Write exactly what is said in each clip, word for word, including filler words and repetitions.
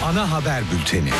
ana haber bülteni.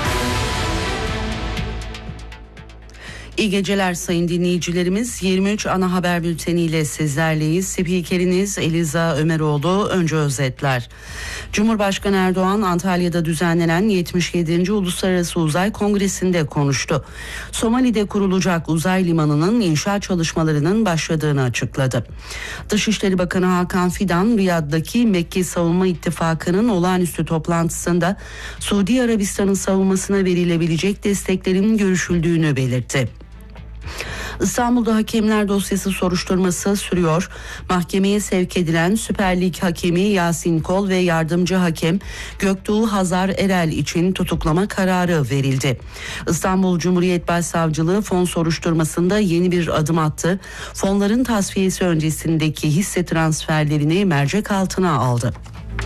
İyi geceler sayın dinleyicilerimiz. yirmi üç ana haber bülteniyle sizlerleyiz. Spikeriniz Eliza Ömeroğlu. Önce özetler. Cumhurbaşkanı Erdoğan Antalya'da düzenlenen yetmiş yedinci Uluslararası Uzay Kongresi'nde konuştu. Somali'de kurulacak uzay limanının inşaat çalışmalarının başladığını açıkladı. Dışişleri Bakanı Hakan Fidan, Riyad'daki Mekke Savunma İttifakı'nın olağanüstü toplantısında Suudi Arabistan'ın savunmasına verilebilecek desteklerin görüşüldüğünü belirtti. İstanbul'da hakemler dosyası soruşturması sürüyor. Mahkemeye sevk edilen Süper Lig hakemi Yasin Kol ve yardımcı hakem Göktuğ Hazar Erel için tutuklama kararı verildi. İstanbul Cumhuriyet Başsavcılığı fon soruşturmasında yeni bir adım attı. Fonların tasfiyesi öncesindeki hisse transferlerini mercek altına aldı.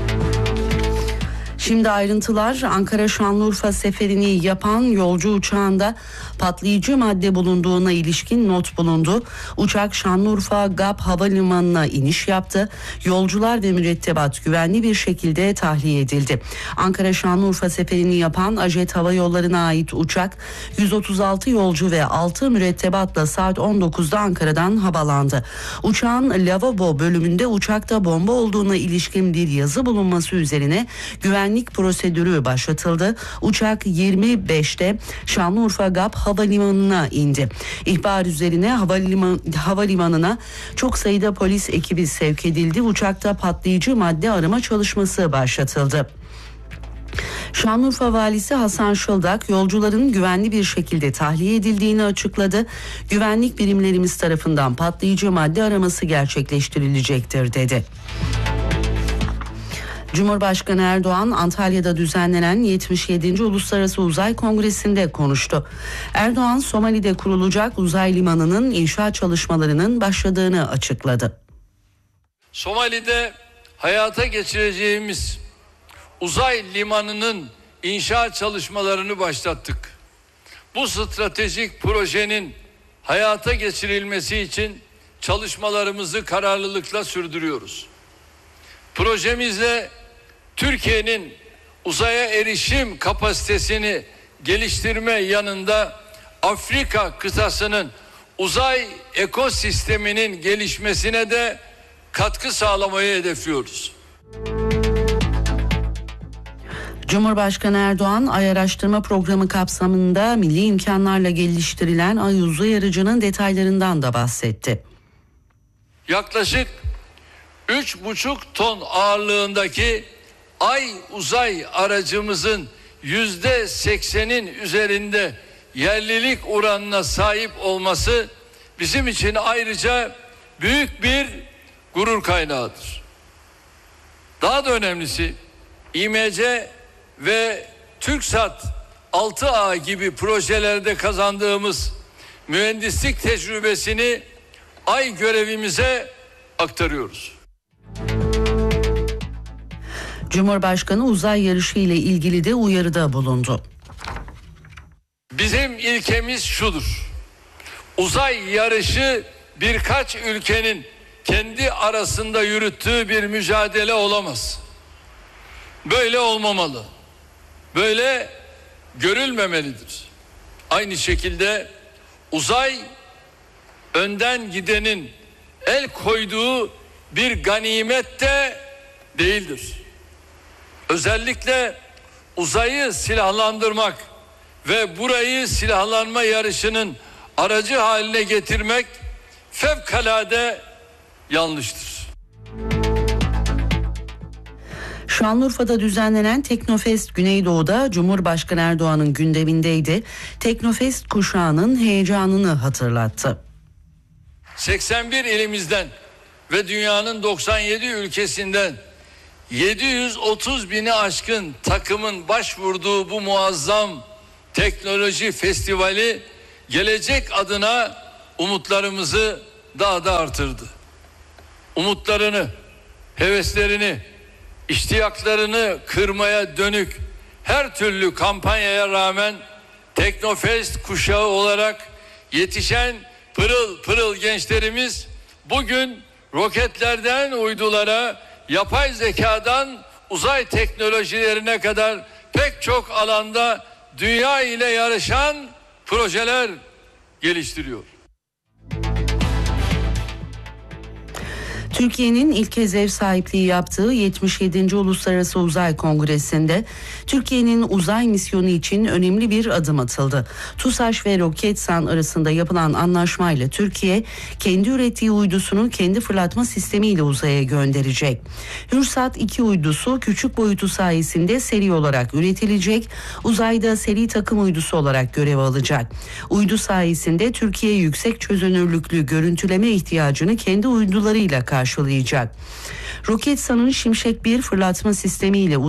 Şimdi ayrıntılar. Ankara-Şanlıurfa seferini yapan yolcu uçağında patlayıcı madde bulunduğuna ilişkin not bulundu. Uçak Şanlıurfa G A P Havalimanı'na iniş yaptı. Yolcular ve mürettebat güvenli bir şekilde tahliye edildi. Ankara-Şanlıurfa seferini yapan Ajet Hava Yolları'na ait uçak yüz otuz altı yolcu ve altı mürettebatla saat on dokuzda Ankara'dan havalandı. Uçağın lavabo bölümünde uçakta bomba olduğuna ilişkin bir yazı bulunması üzerine güvenlik prosedürü başlatıldı. Uçak yirmi beşte Şanlıurfa G A P Havalimanı'na indi. İhbar üzerine havaliman, havalimanına çok sayıda polis ekibi sevk edildi. Uçakta patlayıcı madde arama çalışması başlatıldı. Şanlıurfa Valisi Hasan Şıldak yolcuların güvenli bir şekilde tahliye edildiğini açıkladı. Güvenlik birimlerimiz tarafından patlayıcı madde araması gerçekleştirilecektir dedi. Cumhurbaşkanı Erdoğan Antalya'da düzenlenen yetmiş yedinci Uluslararası Uzay Kongresi'nde konuştu. Erdoğan Somali'de kurulacak uzay limanının inşaat çalışmalarının başladığını açıkladı. Somali'de hayata geçireceğimiz uzay limanının inşaat çalışmalarını başlattık. Bu stratejik projenin hayata geçirilmesi için çalışmalarımızı kararlılıkla sürdürüyoruz. Projemizle Türkiye'nin uzaya erişim kapasitesini geliştirme yanında Afrika kıtasının uzay ekosisteminin gelişmesine de katkı sağlamayı hedefliyoruz. Cumhurbaşkanı Erdoğan, Ay Araştırma Programı kapsamında milli imkanlarla geliştirilen Ay uzay aracının detaylarından da bahsetti. Yaklaşık üç buçuk ton ağırlığındaki Ay uzay aracımızın yüzde seksenin üzerinde yerlilik oranına sahip olması bizim için ayrıca büyük bir gurur kaynağıdır. Daha da önemlisi İ M C ve TürkSat altı A gibi projelerde kazandığımız mühendislik tecrübesini Ay görevimize aktarıyoruz. Cumhurbaşkanı uzay yarışı ile ilgili de uyarıda bulundu. Bizim ilkemiz şudur. Uzay yarışı birkaç ülkenin kendi arasında yürüttüğü bir mücadele olamaz. Böyle olmamalı. Böyle görülmemelidir. Aynı şekilde uzay önden gidenin el koyduğu bir ganimet de değildir. Özellikle uzayı silahlandırmak ve burayı silahlanma yarışının aracı haline getirmek fevkalade yanlıştır. Şanlıurfa'da düzenlenen Teknofest Güneydoğu'da Cumhurbaşkanı Erdoğan'ın gündemindeydi. Teknofest kuşağının heyecanını hatırlattı. seksen bir ilimizden ve dünyanın doksan yedi ülkesinden yedi yüz otuz bini aşkın takımın başvurduğu bu muazzam teknoloji festivali gelecek adına umutlarımızı daha da artırdı. Umutlarını, heveslerini, iştiyaklarını kırmaya dönük her türlü kampanyaya rağmen Teknofest kuşağı olarak yetişen pırıl pırıl gençlerimiz bugün roketlerden uydulara, yapay zekadan uzay teknolojilerine kadar pek çok alanda dünya ile yarışan projeler geliştiriyor. Türkiye'nin ilk kez ev sahipliği yaptığı yetmiş yedinci Uluslararası Uzay Kongresi'nde Türkiye'nin uzay misyonu için önemli bir adım atıldı. TUSAŞ ve Roketsan arasında yapılan anlaşmayla Türkiye kendi ürettiği uydusunu kendi fırlatma sistemiyle uzaya gönderecek. Hürsat iki uydusu küçük boyutu sayesinde seri olarak üretilecek, uzayda seri takım uydusu olarak görev alacak. Uydu sayesinde Türkiye yüksek çözünürlüklü görüntüleme ihtiyacını kendi uydularıyla karşılayacak. Roketsan'ın Şimşek bir fırlatma sistemiyle